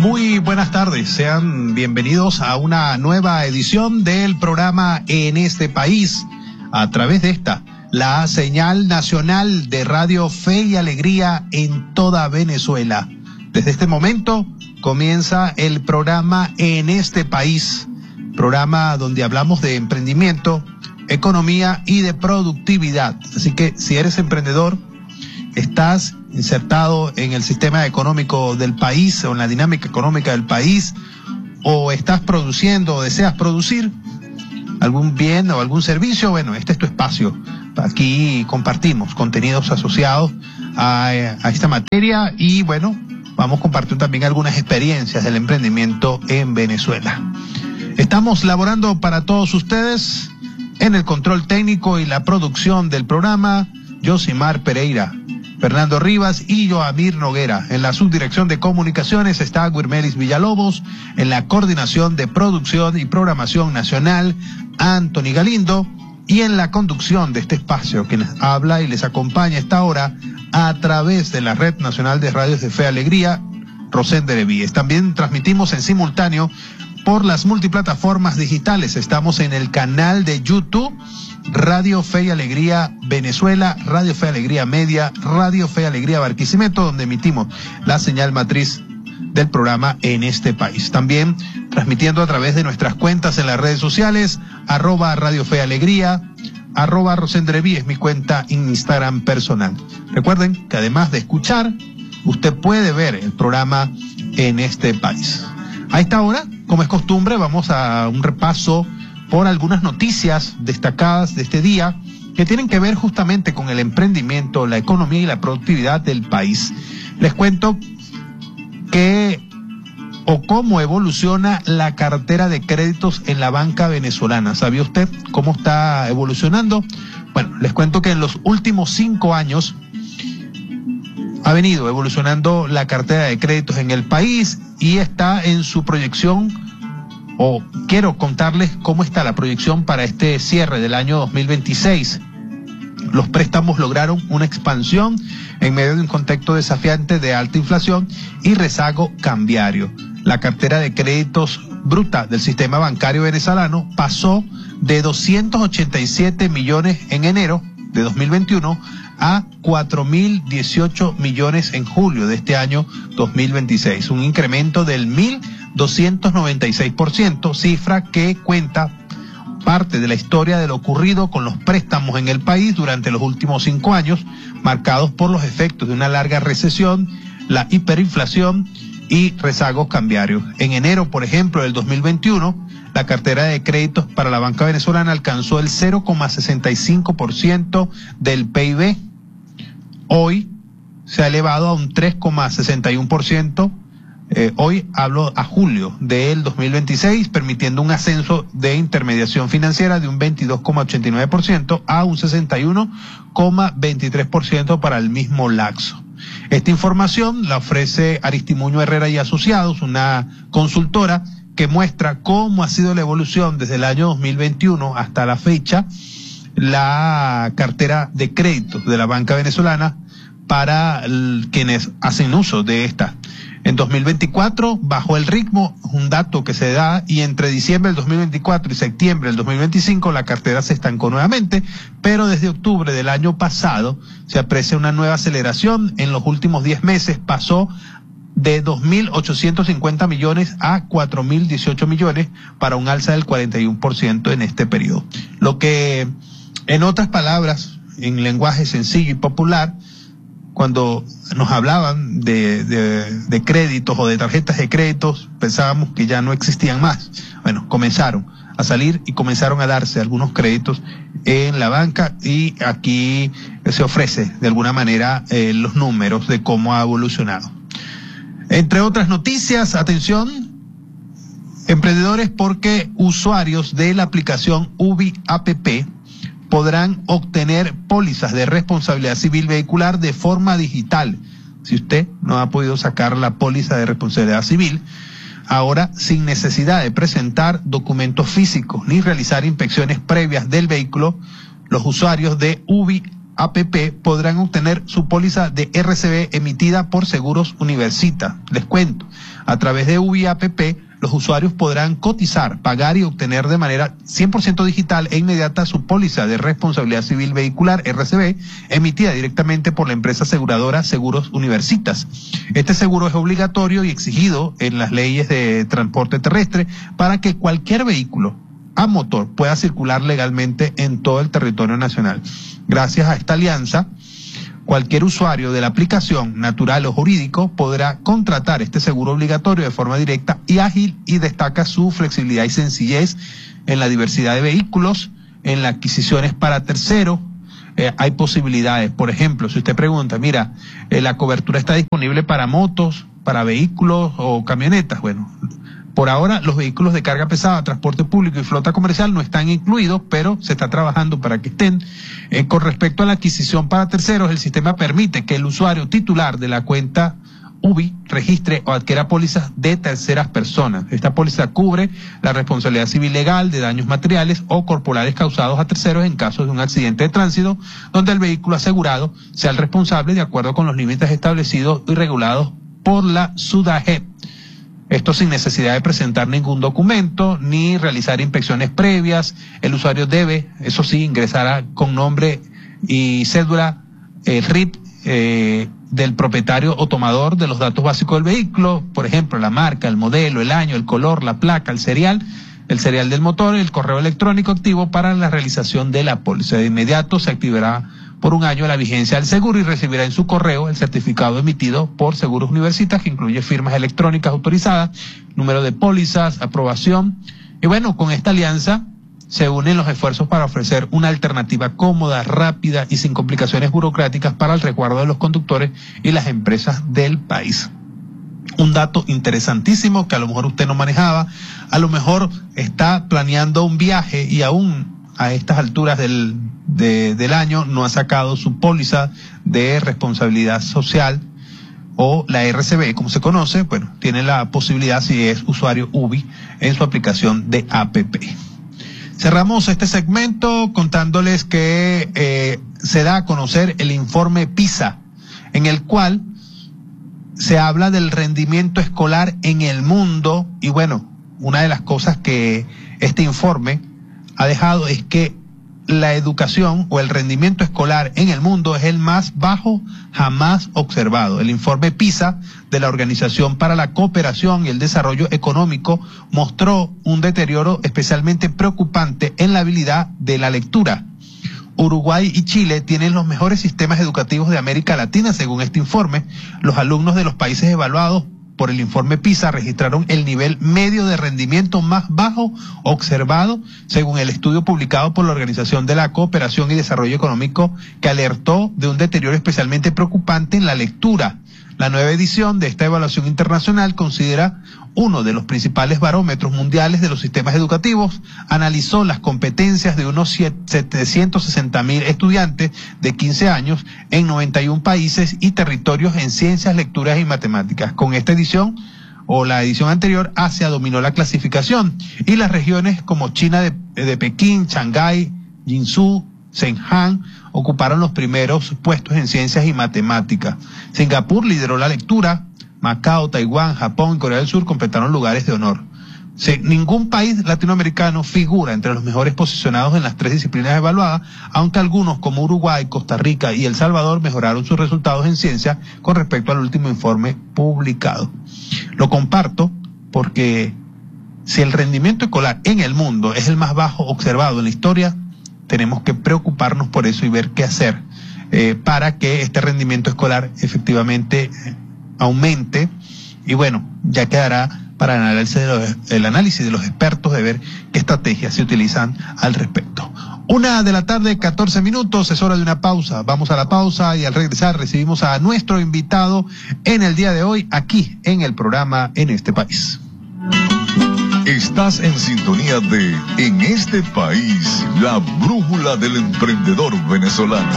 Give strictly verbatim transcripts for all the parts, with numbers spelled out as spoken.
Muy buenas tardes, sean bienvenidos a una nueva edición del programa En este País, a través de esta, la señal nacional de Radio Fe y Alegría en toda Venezuela. Desde este momento comienza el programa En este País, programa donde hablamos de emprendimiento, economía y de productividad. Así que si eres emprendedor, estás insertado en el sistema económico del país o en la dinámica económica del país, o estás produciendo o deseas producir algún bien o algún servicio, bueno, este es tu espacio. Aquí compartimos contenidos asociados a, a esta materia y bueno, vamos a compartir también algunas experiencias del emprendimiento en Venezuela. Estamos laborando para todos ustedes en el control técnico y la producción del programa, Yosimar Pereira, Fernando Rivas y Joamir Noguera. En la subdirección de comunicaciones está Guirmelis Villalobos. En la coordinación de producción y programación nacional, Anthony Galindo. Y en la conducción de este espacio, que les habla y les acompaña a esta hora a través de la Red Nacional de Radios de Fe y Alegría, Rosende Levíes. También transmitimos en simultáneo por las multiplataformas digitales. Estamos en el canal de YouTube Radio Fe y Alegría Venezuela, Radio Fe y Alegría Media, Radio Fe y Alegría Barquisimeto, donde emitimos la señal matriz del programa En este País. También transmitiendo a través de nuestras cuentas en las redes sociales, arroba Radio Fe y Alegría, arroba Rosendreví es mi cuenta en Instagram personal. Recuerden que además de escuchar, usted puede ver el programa En este País. A esta hora, como es costumbre, vamos a un repaso por algunas noticias destacadas de este día que tienen que ver justamente con el emprendimiento, la economía y la productividad del país. Les cuento que o cómo evoluciona la cartera de créditos en la banca venezolana. ¿Sabía usted cómo está evolucionando? Bueno, les cuento que en los últimos cinco años ha venido evolucionando la cartera de créditos en el país y está en su proyección, o quiero contarles cómo está la proyección para este cierre del año dos mil veintiséis. Los préstamos lograron una expansión en medio de un contexto desafiante de alta inflación y rezago cambiario. La cartera de créditos bruta del sistema bancario venezolano pasó de doscientos ochenta y siete millones en enero de dos mil veintiuno a cuatro mil dieciocho millones en julio de este año dos mil veintiséis, un incremento del mil doscientos noventa y seis por ciento, cifra que cuenta parte de la historia de lo ocurrido con los préstamos en el país durante los últimos cinco años, marcados por los efectos de una larga recesión, la hiperinflación y rezagos cambiarios. En enero, por ejemplo, del dos mil veintiuno, la cartera de créditos para la banca venezolana alcanzó el cero coma sesenta y cinco por ciento del P I B. Hoy se ha elevado a un tres coma sesenta y uno por ciento. Eh, hoy hablo a julio del dos mil veintiséis, permitiendo un ascenso de intermediación financiera de un veintidós coma ochenta y nueve por ciento a un sesenta y uno coma veintitrés por ciento para el mismo lapso. Esta información la ofrece Aristimuño Herrera y Asociados, una consultora que muestra cómo ha sido la evolución desde el año dos mil veintiuno hasta la fecha, la cartera de créditos de la banca venezolana para el, quienes hacen uso de esta. En dos mil veinticuatro bajó el ritmo, un dato que se da, y entre diciembre del dos mil veinticuatro y septiembre del dos mil veinticinco la cartera se estancó nuevamente, pero desde octubre del año pasado se aprecia una nueva aceleración. En los últimos diez meses pasó de dos mil ochocientos cincuenta millones a cuatro mil dieciocho millones, para un alza del cuarenta y uno por ciento en este periodo. Lo que, en otras palabras, en lenguaje sencillo y popular, cuando nos hablaban de, de, de créditos o de tarjetas de créditos, pensábamos que ya no existían más. Bueno, comenzaron a salir y comenzaron a darse algunos créditos en la banca, y aquí se ofrece de alguna manera eh, los números de cómo ha evolucionado. Entre otras noticias, atención, emprendedores, porque usuarios de la aplicación Ubi App podrán obtener pólizas de responsabilidad civil vehicular de forma digital. Si usted no ha podido sacar la póliza de responsabilidad civil, ahora sin necesidad de presentar documentos físicos ni realizar inspecciones previas del vehículo, los usuarios de Ubi App podrán obtener su póliza de R C B emitida por Seguros Universita. Les cuento, A través de U B I A P P, los usuarios podrán cotizar, pagar y obtener de manera cien por ciento digital e inmediata su póliza de responsabilidad civil vehicular, R C V, emitida directamente por la empresa aseguradora Seguros Universitas. Este seguro es obligatorio y exigido en las leyes de transporte terrestre para que cualquier vehículo a motor pueda circular legalmente en todo el territorio nacional. Gracias a esta alianza, cualquier usuario de la aplicación, natural o jurídico, podrá contratar este seguro obligatorio de forma directa y ágil, y destaca su flexibilidad y sencillez en la diversidad de vehículos, en las adquisiciones para terceros. Eh, hay posibilidades. Por ejemplo, si usted pregunta, mira, eh, la cobertura está disponible para motos, para vehículos o camionetas. Bueno, por ahora los vehículos de carga pesada, transporte público y flota comercial no están incluidos, pero se está trabajando para que estén. Eh, con respecto a la adquisición para terceros, el sistema permite que el usuario titular de la cuenta U B I registre o adquiera pólizas de terceras personas. Esta póliza cubre la responsabilidad civil legal de daños materiales o corporales causados a terceros en caso de un accidente de tránsito, donde el vehículo asegurado sea el responsable de acuerdo con los límites establecidos y regulados por la SUDAGEP. Esto sin necesidad de presentar ningún documento ni realizar inspecciones previas. El usuario debe, eso sí, ingresar a, con nombre y cédula, el R I P eh, del propietario o tomador de los datos básicos del vehículo, por ejemplo, la marca, el modelo, el año, el color, la placa, el serial, el serial del motor, el correo electrónico activo para la realización de la póliza. De inmediato se activará por un año la vigencia del seguro y recibirá en su correo el certificado emitido por Seguros Universitas, que incluye firmas electrónicas autorizadas, número de pólizas, aprobación. Y bueno, con esta alianza se unen los esfuerzos para ofrecer una alternativa cómoda, rápida y sin complicaciones burocráticas para el resguardo de los conductores y las empresas del país. Un dato interesantísimo que a lo mejor usted no manejaba, a lo mejor está planeando un viaje y aún a estas alturas del, de, del año no ha sacado su póliza de responsabilidad social o la R C V, como se conoce. Bueno, tiene la posibilidad, si es usuario U B I, en su aplicación de A P P. Cerramos este segmento contándoles que eh, se da a conocer el informe PISA, en el cual se habla del rendimiento escolar en el mundo. Y bueno, una de las cosas que este informe ha dejado es que la educación o el rendimiento escolar en el mundo es el más bajo jamás observado. El informe PISA de la Organización para la Cooperación y el Desarrollo Económico mostró un deterioro especialmente preocupante en la habilidad de la lectura. Uruguay y Chile tienen los mejores sistemas educativos de América Latina, según este informe. Los alumnos de los países evaluados por el informe PISA registraron el nivel medio de rendimiento más bajo observado, según el estudio publicado por la Organización de la Cooperación y Desarrollo Económico, que alertó de un deterioro especialmente preocupante en la lectura. La nueva edición de esta evaluación internacional considera uno de los principales barómetros mundiales de los sistemas educativos. Analizó las competencias de unos setecientos sesenta mil estudiantes de quince años en noventa y un países y territorios en ciencias, lecturas y matemáticas. Con esta edición, o la edición anterior, Asia dominó la clasificación y las regiones como China de, de Pekín, Shanghái, Jinzhou, Zhejiang ocuparon los primeros puestos en ciencias y matemáticas. Singapur lideró la lectura. Macao, Taiwán, Japón y Corea del Sur completaron lugares de honor. Sí, ningún país latinoamericano figura entre los mejores posicionados en las tres disciplinas evaluadas, aunque algunos como Uruguay, Costa Rica y El Salvador mejoraron sus resultados en ciencia con respecto al último informe publicado. Lo comparto porque si el rendimiento escolar en el mundo es el más bajo observado en la historia, tenemos que preocuparnos por eso y ver qué hacer eh, para que este rendimiento escolar efectivamente aumente. Y bueno, ya quedará para el análisis, de los, el análisis de los expertos de ver qué estrategias se utilizan al respecto. Una de la tarde, catorce minutos, es hora de una pausa. Vamos a la pausa y al regresar recibimos a nuestro invitado en el día de hoy aquí en el programa En este País. Estás en sintonía de En este País, la brújula del emprendedor venezolano.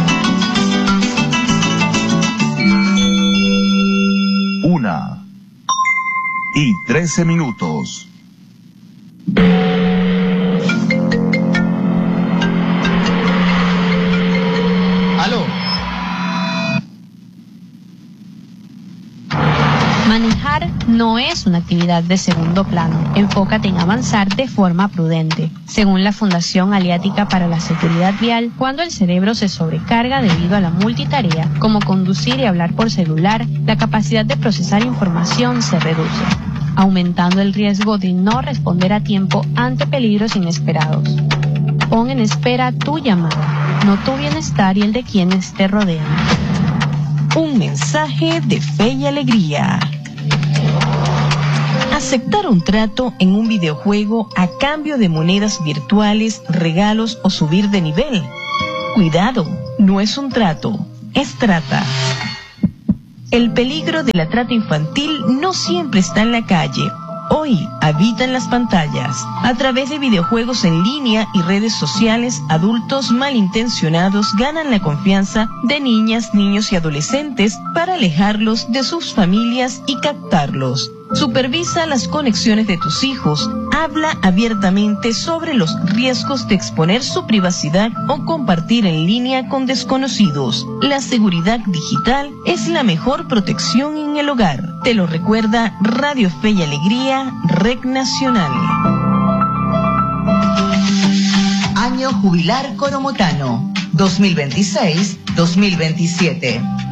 Una y trece minutos. Aló. Manejar no no es una actividad de segundo plano. Enfócate en avanzar de forma prudente. Según la Fundación Aliática para la Seguridad Vial, cuando el cerebro se sobrecarga debido a la multitarea, como conducir y hablar por celular, la capacidad de procesar información se reduce, aumentando el riesgo de no responder a tiempo ante peligros inesperados. Pon en espera tu llamada, no tu bienestar y el de quienes te rodean. Un mensaje de fe y alegría. Aceptar un trato en un videojuego a cambio de monedas virtuales, regalos o subir de nivel. Cuidado, no es un trato, es trata. El peligro de la trata infantil no siempre está en la calle. Hoy habita en las pantallas. A través de videojuegos en línea y redes sociales, adultos malintencionados ganan la confianza de niñas, niños y adolescentes para alejarlos de sus familias y captarlos. Supervisa las conexiones de tus hijos. Habla abiertamente sobre los riesgos de exponer su privacidad o compartir en línea con desconocidos. La seguridad digital es la mejor protección en el hogar. Te lo recuerda Radio Fe y Alegría, Red Nacional. Año Jubilar Coromotano, dos mil veintiséis dos mil veintisiete.